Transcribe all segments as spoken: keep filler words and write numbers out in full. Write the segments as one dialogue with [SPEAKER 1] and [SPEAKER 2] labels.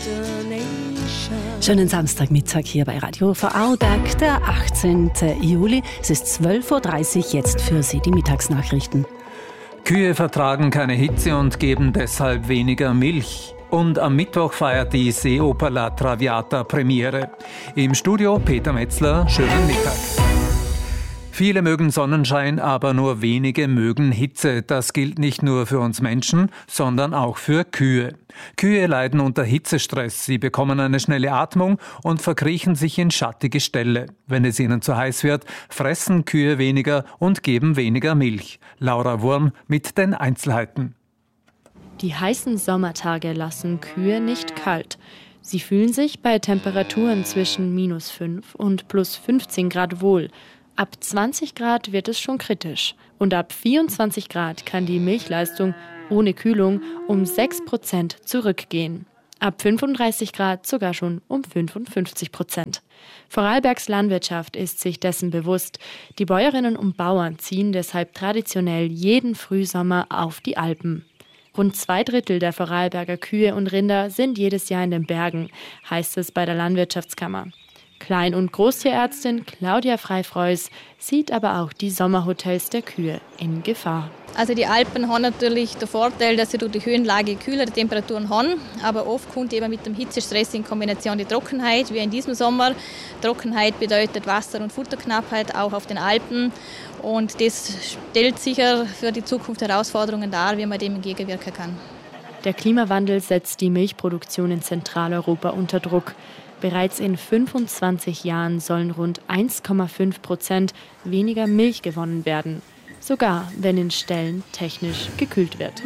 [SPEAKER 1] Schönen Samstagmittag hier bei Radio Vorarlberg, der achtzehnten Juli. Es ist zwölf Uhr dreißig, jetzt für Sie die Mittagsnachrichten.
[SPEAKER 2] Kühe vertragen keine Hitze und geben deshalb weniger Milch. Und am Mittwoch feiert die Seeoper La Traviata Premiere. Im Studio Peter Metzler, schönen Mittag. Viele mögen Sonnenschein, aber nur wenige mögen Hitze. Das gilt nicht nur für uns Menschen, sondern auch für Kühe. Kühe leiden unter Hitzestress. Sie bekommen eine schnelle Atmung und verkriechen sich in schattige Ställe. Wenn es ihnen zu heiß wird, fressen Kühe weniger und geben weniger Milch. Laura Wurm mit den Einzelheiten.
[SPEAKER 3] Die heißen Sommertage lassen Kühe nicht kalt. Sie fühlen sich bei Temperaturen zwischen minus fünf und plus fünfzehn Grad wohl. Ab zwanzig Grad wird es schon kritisch. Und ab vierundzwanzig Grad kann die Milchleistung ohne Kühlung um sechs Prozent zurückgehen. Ab fünfunddreißig Grad sogar schon um fünfundfünfzig Prozent. Vorarlbergs Landwirtschaft ist sich dessen bewusst. Die Bäuerinnen und Bauern ziehen deshalb traditionell jeden Frühsommer auf die Alpen. Rund zwei Drittel der Vorarlberger Kühe und Rinder sind jedes Jahr in den Bergen, heißt es bei der Landwirtschaftskammer. Klein- und Großtierärztin Claudia Freifreus sieht aber auch die Sommerhotels der Kühe in Gefahr.
[SPEAKER 4] Also die Alpen haben natürlich den Vorteil, dass sie durch die Höhenlage kühlere Temperaturen haben, aber oft kommt eben mit dem Hitzestress in Kombination die Trockenheit, wie in diesem Sommer. Trockenheit bedeutet Wasser- und Futterknappheit auch auf den Alpen und das stellt sicher für die Zukunft Herausforderungen dar, wie man dem entgegenwirken kann.
[SPEAKER 3] Der Klimawandel setzt die Milchproduktion in Zentraleuropa unter Druck. Bereits in fünfundzwanzig Jahren sollen rund eins Komma fünf Prozent weniger Milch gewonnen werden, sogar wenn in Ställen technisch gekühlt wird.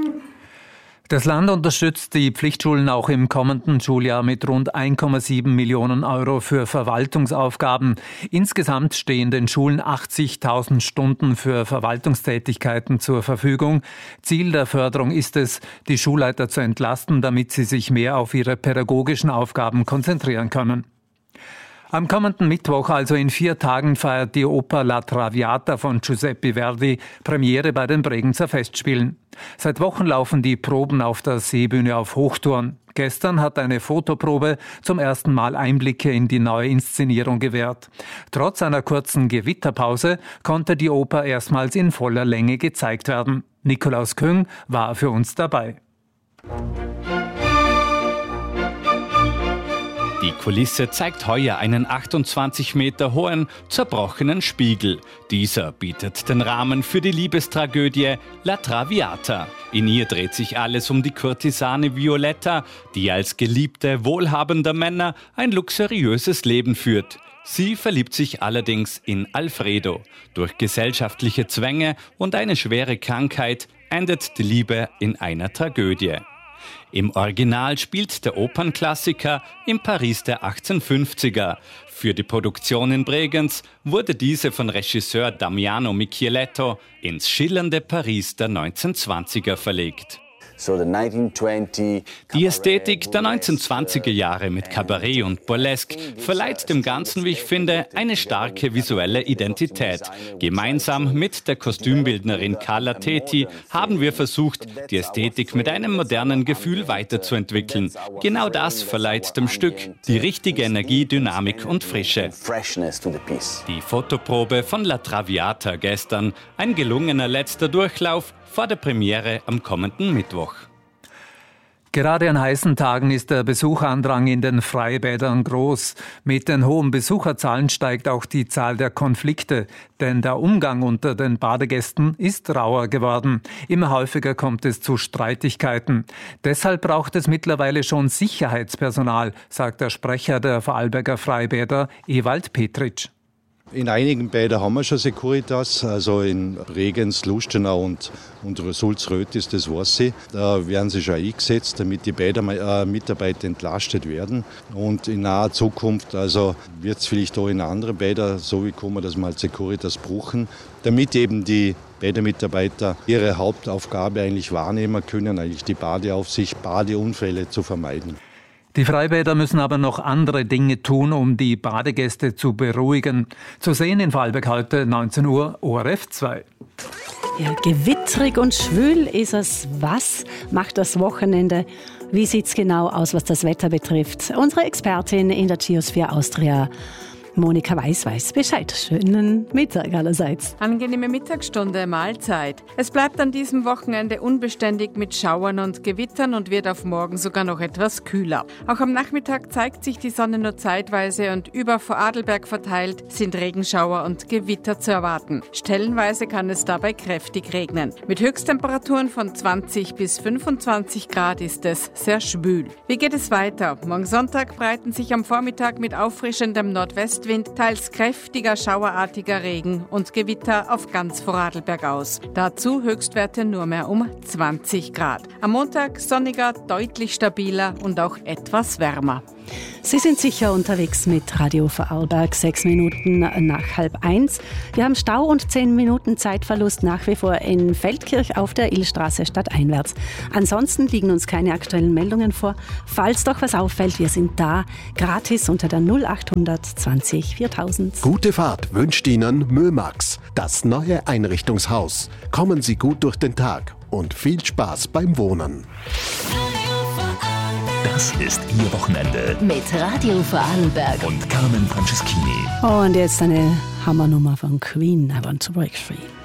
[SPEAKER 2] Das Land unterstützt die Pflichtschulen auch im kommenden Schuljahr mit rund eins Komma sieben Millionen Euro für Verwaltungsaufgaben. Insgesamt stehen den Schulen achtzigtausend Stunden für Verwaltungstätigkeiten zur Verfügung. Ziel der Förderung ist es, die Schulleiter zu entlasten, damit sie sich mehr auf ihre pädagogischen Aufgaben konzentrieren können. Am kommenden Mittwoch, also in vier Tagen, feiert die Oper La Traviata von Giuseppe Verdi Premiere bei den Bregenzer Festspielen. Seit Wochen laufen die Proben auf der Seebühne auf Hochtouren. Gestern hat eine Fotoprobe zum ersten Mal Einblicke in die neue Inszenierung gewährt. Trotz einer kurzen Gewitterpause konnte die Oper erstmals in voller Länge gezeigt werden. Nikolaus Küng war für uns dabei.
[SPEAKER 5] Die Kulisse zeigt heuer einen achtundzwanzig Meter hohen, zerbrochenen Spiegel. Dieser bietet den Rahmen für die Liebestragödie La Traviata. In ihr dreht sich alles um die Kurtisane Violetta, die als Geliebte wohlhabender Männer ein luxuriöses Leben führt. Sie verliebt sich allerdings in Alfredo. Durch gesellschaftliche Zwänge und eine schwere Krankheit endet die Liebe in einer Tragödie. Im Original spielt der Opernklassiker im Paris der achtzehnhundertfünfziger. Für die Produktion in Bregenz wurde diese von Regisseur Damiano Micheletto ins schillernde Paris der neunzehnhundertzwanziger verlegt. Die Ästhetik der neunzehnhundertzwanziger Jahre mit Kabarett und Burlesque verleiht dem Ganzen, wie ich finde, eine starke visuelle Identität. Gemeinsam mit der Kostümbildnerin Carla Teti haben wir versucht, die Ästhetik mit einem modernen Gefühl weiterzuentwickeln. Genau das verleiht dem Stück die richtige Energie, Dynamik und Frische. Die Fotoprobe von La Traviata gestern, ein gelungener letzter Durchlauf vor der Premiere am kommenden Mittwoch.
[SPEAKER 2] Gerade an heißen Tagen ist der Besucherandrang in den Freibädern groß. Mit den hohen Besucherzahlen steigt auch die Zahl der Konflikte, denn der Umgang unter den Badegästen ist rauer geworden. Immer häufiger kommt es zu Streitigkeiten. Deshalb braucht es mittlerweile schon Sicherheitspersonal, sagt der Sprecher der Vorarlberger Freibäder, Ewald Petritsch.
[SPEAKER 6] In einigen Bädern haben wir schon Securitas, also in Bregenz, Lustenau und, und Sulzröth ist das, weiß ich. Da werden sie schon eingesetzt, damit die Bädermitarbeiter entlastet werden. Und in naher Zukunft also wird es vielleicht auch in anderen Bädern so wie kommen, dass wir halt Securitas brauchen, damit eben die Bädermitarbeiter ihre Hauptaufgabe eigentlich wahrnehmen können, eigentlich die Badeaufsicht, Badeunfälle zu vermeiden.
[SPEAKER 2] Die Freibäder müssen aber noch andere Dinge tun, um die Badegäste zu beruhigen. Zu sehen in Vorarlberg heute neunzehn Uhr, O R F zwei.
[SPEAKER 1] Ja, gewittrig und schwül ist es. Was macht das Wochenende? Wie sieht es genau aus, was das Wetter betrifft? Unsere Expertin in der Geosphere Austria, Monika Weiß, weiß Bescheid. Schönen Mittag allerseits.
[SPEAKER 7] Angenehme Mittagsstunde, Mahlzeit. Es bleibt an diesem Wochenende unbeständig mit Schauern und Gewittern und wird auf morgen sogar noch etwas kühler. Auch am Nachmittag zeigt sich die Sonne nur zeitweise und über Vorarlberg verteilt sind Regenschauer und Gewitter zu erwarten. Stellenweise kann es dabei kräftig regnen. Mit Höchsttemperaturen von zwanzig bis fünfundzwanzig Grad ist es sehr schwül. Wie geht es weiter? Morgen Sonntag breiten sich am Vormittag mit auffrischendem Nordwest Wind, teils kräftiger, schauerartiger Regen und Gewitter auf ganz Vorarlberg aus. Dazu Höchstwerte nur mehr um zwanzig Grad. Am Montag sonniger, deutlich stabiler und auch etwas wärmer.
[SPEAKER 1] Sie sind sicher unterwegs mit Radio Vorarlberg, sechs Minuten nach halb eins. Wir haben Stau und zehn Minuten Zeitverlust nach wie vor in Feldkirch auf der Illstraße stadteinwärts. Ansonsten liegen uns keine aktuellen Meldungen vor. Falls doch was auffällt, wir sind da, gratis unter der null achthundert zwanzig viertausend.
[SPEAKER 8] Gute Fahrt wünscht Ihnen Mömax, das neue Einrichtungshaus. Kommen Sie gut durch den Tag und viel Spaß beim Wohnen.
[SPEAKER 9] Das ist Ihr Wochenende
[SPEAKER 10] mit Radio Vorarlberg
[SPEAKER 9] und Carmen Franceschini.
[SPEAKER 1] Und jetzt eine Hammernummer von Queen, I Want to Break Free.